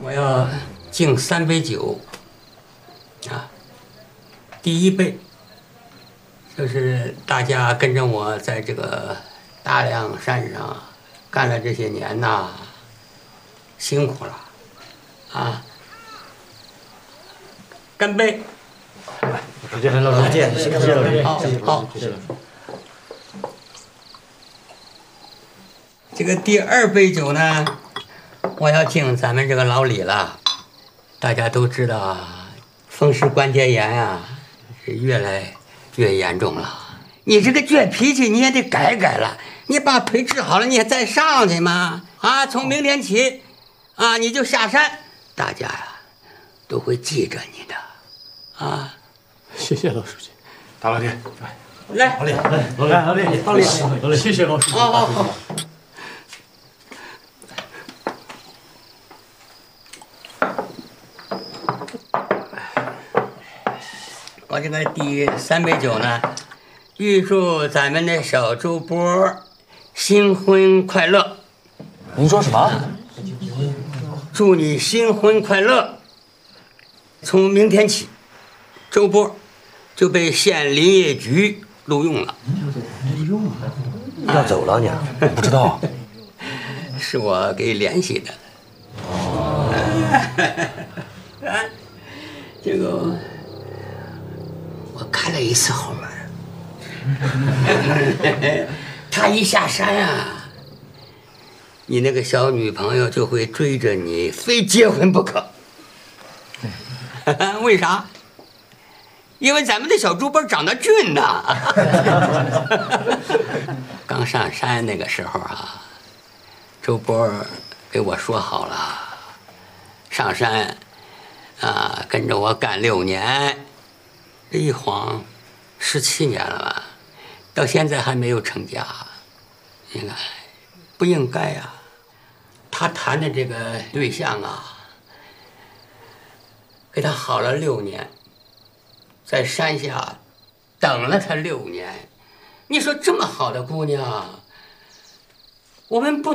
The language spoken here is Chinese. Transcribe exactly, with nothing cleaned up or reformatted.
我要敬三杯酒啊。第一杯就是大家跟着我在这个大凉山上干了这些年呐，辛苦了啊！干杯！ 再见，老师，再见，谢谢老师， 好，好， 谢谢老师。 这个第二杯酒呢，我要敬咱们这个老李了。大家都知道啊，风湿关节炎啊，是越来越严重了。你这个倔脾气你也得改改了。你把腿治好了，你也再上去嘛！啊，从明天起，啊，你就下山，大家呀都会记着你的，啊。 谢谢老书记，大老弟， 来， 老李，来，老李，老李，老李，老李，谢谢老书记。 好好好。我这个第三杯酒呢，预祝咱们的小周波新婚快乐。 您说什么？ 祝你新婚快乐。从明天起，周波就被县林业局录用了。 录用了？要走了你？不知道。 是我给联系的。哦。啊，这个我开了一次后门。他一下山啊，你那个小女朋友就会追着你，非结婚不可。为啥？因为咱们的小猪波长得俊呐。刚上山那个时候啊，周波给我说好了，上山啊跟着我干六年，这一晃十七年了吧，到现在还没有成家，应该不应该呀？他谈的这个对象啊，给他好了六年，在山下等了他六年，你说这么好的姑娘，我们不。